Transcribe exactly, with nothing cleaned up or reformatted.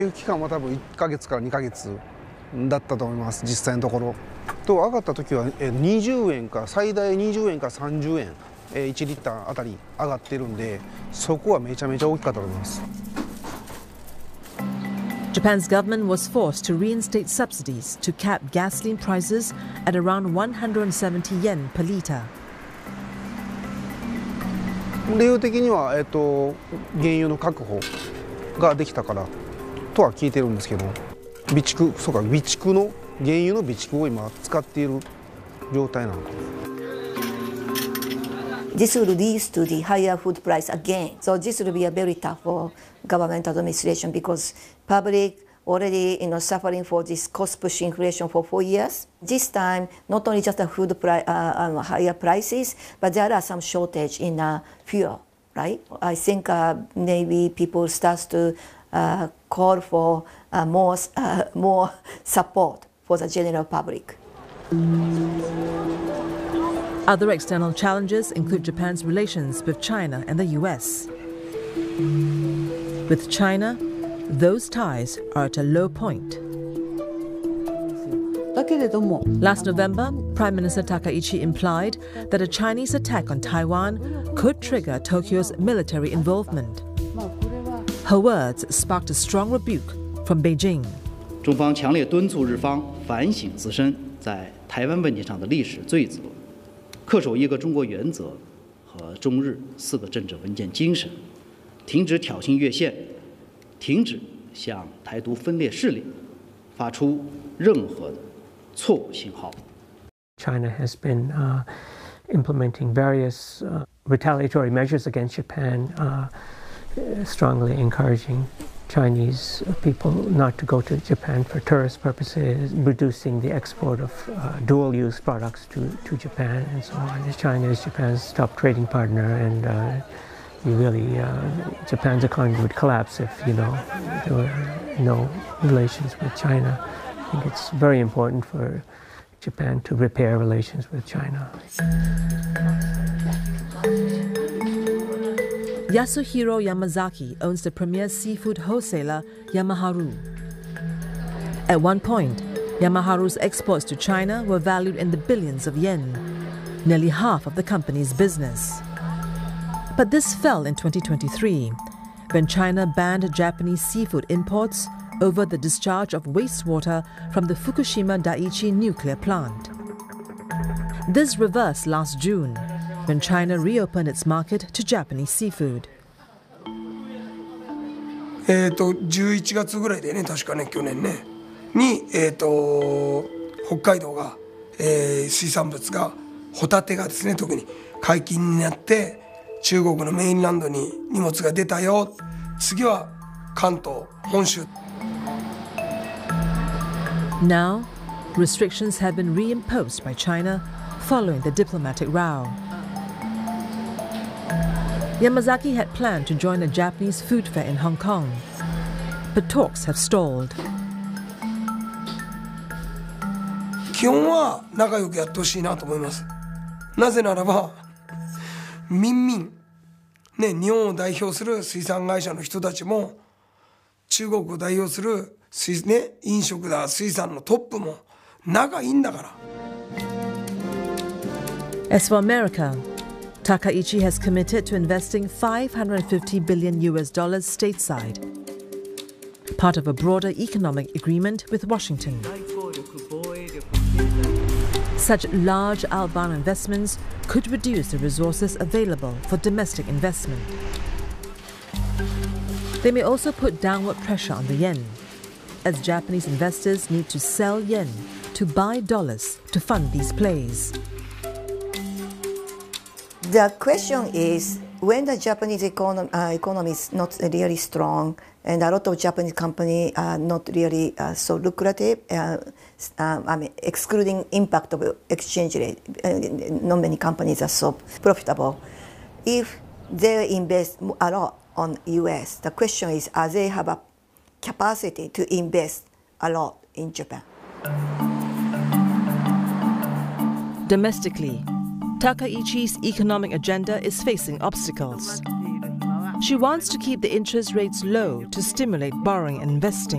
期間は多分いっかげつからにかげつだったと思います、実際のところ。と上がった時はにじゅうえんから最大にじゅうえんからさんじゅうえん、いちリッターあたり上がってるんで、そこはめちゃめちゃ大きかったと思います。 Japan's government was forced to reinstate subsidies to cap gasoline prices at around one hundred seventy yen per liter. 理由的には、えっと、原油の確保ができたからとは聞いてるんですけど、備蓄、そうか、備蓄の原油の備蓄を今使っている状態なのか。 This will lead to the higher food price again. So this will be a very tough for government administration because public already you know, suffering for this cost-push inflation for four years. This time, not only just the food price, uh, um, higher prices, but there are some shortage in uh, fuel, right? I think uh, maybe people start to uh, call for uh, more, uh, more support for the general public. Other external challenges include Japan's relations with China and the U S. With China, those ties are at a low point. Last November, Prime Minister Takaichi implied that a Chinese attack on Taiwan could trigger Tokyo's military involvement. Her words sparked a strong rebuke from Beijing. 中方强烈敦促日方反省自身在台湾问题上的历史罪责，恪守一个中国原则和中日四个政治文件精神，停止挑衅越线，停止向台独分裂势力发出任何的错误信号。 China has been uh, implementing various uh, retaliatory measures against Japan, uh, strongly encouraging Chinese people not to go to Japan for tourist purposes, reducing the export of uh, dual-use products to, to Japan and so on. China is Japan's top trading partner, and uh, you really, uh, Japan's economy would collapse if, you know, there were no relations with China. I think it's very important for Japan to repair relations with China. Yasuhiro Yamazaki owns the premier seafood wholesaler Yamaharu. At one point, Yamaharu's exports to China were valued in the billions of yen, nearly half of the company's business. But this fell in twenty twenty-three, when China banned Japanese seafood imports over the discharge of wastewater from the Fukushima Daiichi nuclear plant. This reversed last June, when China reopened its market to Japanese seafood. えっとじゅういちがつぐらいでね、確かね、去年ねにえっと北海道が、えー、水産物がホタテがですね、特に解禁になって中国のメインランドに荷物が出たよ。次は関東本州。 Now, restrictions have been reimposed by China following the diplomatic row. Yamazaki had planned to join a Japanese food fair in Hong Kong, but talks have stalled. 基本は仲良くやってほしいなと思います。なぜならば、民民ね、日本を代表する水産会社の人たちも、中国を代表する水ね、飲食だ水産のトップも仲いいんだから。 As for America, Takaichi has committed to investing five hundred fifty billion U S dollars stateside, part of a broader economic agreement with Washington. Such large outbound investments could reduce the resources available for domestic investment. They may also put downward pressure on the yen, as Japanese investors need to sell yen to buy dollars to fund these plays. The question is, when the Japanese economy, uh, economy is not really strong, and a lot of Japanese companies are not really uh, so lucrative, uh, um, I mean, excluding impact of exchange rate, uh, not many companies are so profitable. If they invest a lot on U S, the question is, are they have a capacity to invest a lot in Japan? Domestically, Takaichi's economic agenda is facing obstacles. She wants to keep the interest rates low to stimulate borrowing and investing.